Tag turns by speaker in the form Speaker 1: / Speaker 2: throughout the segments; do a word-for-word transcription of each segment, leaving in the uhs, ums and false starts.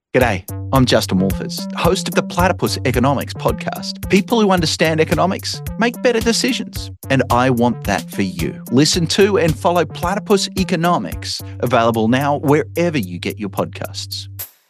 Speaker 1: G'day, I'm Justin Wolfers, host of the Platypus Economics podcast. People who understand economics make better decisions, and I want that for you. Listen to and follow Platypus Economics, available now wherever you get your podcasts.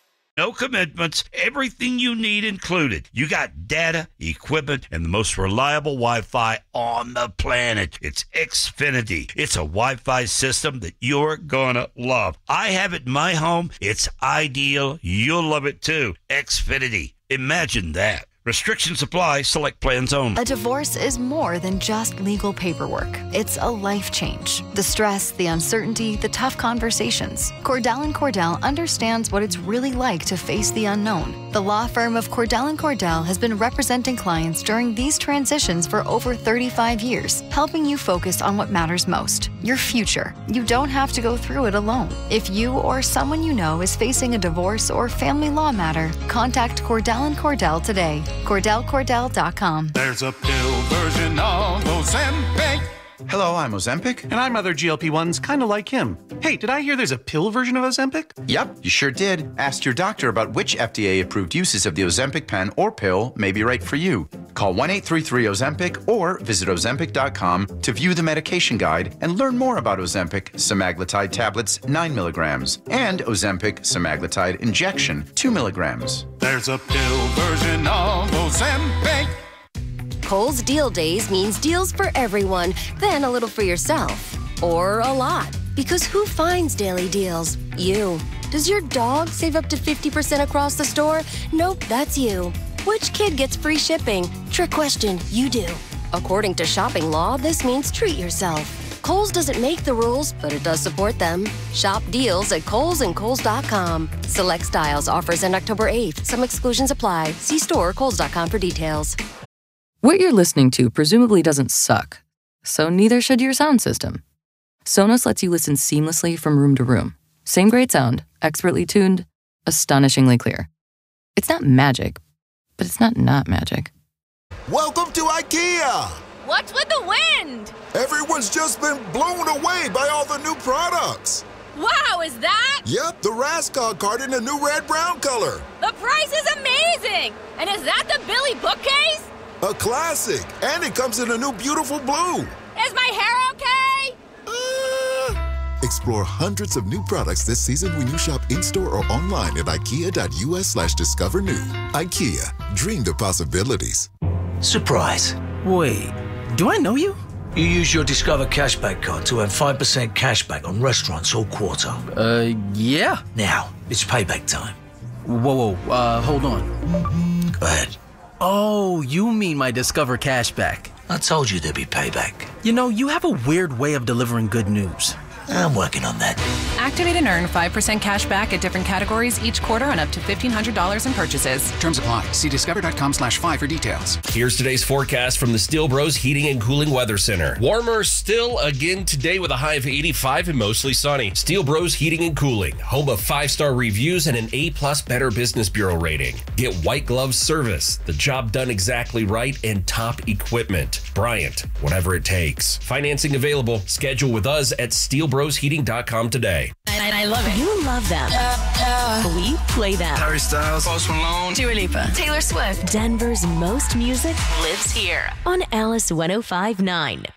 Speaker 2: No commitments, everything you need included. You got data, equipment, and the most reliable Wi-Fi on the planet. It's Xfinity. It's a Wi-Fi system that you're gonna love. I have it in my home. It's ideal. You'll love it too. Xfinity. Imagine that. Restrictions apply. Select plans only.
Speaker 3: A divorce is more than just legal paperwork. It's a life change. The stress, the uncertainty, the tough conversations. Cordell and Cordell understands what it's really like to face the unknown. The law firm of Cordell and Cordell has been representing clients during these transitions for over thirty-five years, helping you focus on what matters most, your future. You don't have to go through it alone. If you or someone you know is facing a divorce or family law matter, contact Cordell and Cordell today. Cordell Cordell dot com.
Speaker 4: There's a pill version of Ozempic.
Speaker 5: Hello, I'm Ozempic.
Speaker 6: And I'm other G L P ones kind of like him. Hey, did I hear there's a pill version of Ozempic?
Speaker 5: Yep, you sure did. Ask your doctor about which F D A-approved uses of the Ozempic pen or pill may be right for you. Call one eight three three Ozempic or visit Ozempic dot com to view the medication guide and learn more about Ozempic semaglutide tablets nine milligrams and Ozempic semaglutide injection two milligrams.
Speaker 4: There's a pill version of Ozempic.
Speaker 7: Kohl's Deal Days means deals for everyone, then a little for yourself. Or a lot. Because who finds daily deals? You. Does your dog save up to fifty percent across the store? Nope, that's you. Which kid gets free shipping? Trick question, you do. According to shopping law, this means treat yourself. Kohl's doesn't make the rules, but it does support them. Shop deals at Kohls and Kohls dot com. Select styles, offers end October eighth. Some exclusions apply. See store or Kohls dot com for details.
Speaker 8: What you're listening to presumably doesn't suck, so neither should your sound system. Sonos lets you listen seamlessly from room to room. Same great sound, expertly tuned, astonishingly clear. It's not magic, but it's not not magic.
Speaker 9: Welcome to IKEA!
Speaker 10: What's with the wind?
Speaker 9: Everyone's just been blown away by all the new products.
Speaker 10: Wow, is that?
Speaker 9: Yep, the Raskog card in a new red-brown color.
Speaker 10: The price is amazing! And is that the Billy bookcase?
Speaker 9: A classic, and it comes in a new beautiful blue.
Speaker 10: Is my hair okay?
Speaker 9: Uh... Explore hundreds of new products this season when you shop in-store or online at ikea.us slash discover new. IKEA, dream the possibilities.
Speaker 11: Surprise. Wait, do I know you? You use your Discover Cashback card to earn five percent cashback on restaurants all quarter.
Speaker 12: Uh, yeah.
Speaker 11: Now, it's payback time.
Speaker 12: Whoa, whoa, uh, hold on.
Speaker 11: Go ahead.
Speaker 12: Oh, you mean my Discover Cashback.
Speaker 11: I told you there'd be payback.
Speaker 12: You know, you have a weird way of delivering good news.
Speaker 11: I'm working on that.
Speaker 13: Activate and earn five percent cash back at different categories each quarter on up to fifteen hundred dollars in purchases.
Speaker 14: Terms apply. See discover.com slash five for details.
Speaker 15: Here's today's forecast from the Steel Bros Heating and Cooling Weather Center. Warmer still again today with a high of eighty-five and mostly sunny. Steel Bros Heating and Cooling, home of five-star reviews and an A-plus Better Business Bureau rating. Get white glove service, the job done exactly right, and top equipment. Bryant, whatever it takes. Financing available. Schedule with us at steel bros heating dot com today.
Speaker 7: I, I love it. You love them. Uh, uh, we play them.
Speaker 16: Harry Styles, Post Malone,
Speaker 13: Dua Lipa, Taylor Swift.
Speaker 7: Denver's most music lives here on Alice one oh five point nine.